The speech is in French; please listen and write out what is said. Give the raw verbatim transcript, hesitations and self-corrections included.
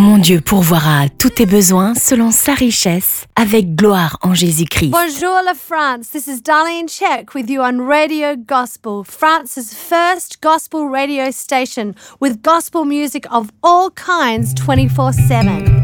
Mon Dieu pourvoira à tous tes besoins selon sa richesse, avec gloire en Jésus-Christ. Bonjour la France, this is Darlene Check with you on Radio Gospel, France's first gospel radio station with gospel music of all kinds twenty-four seven.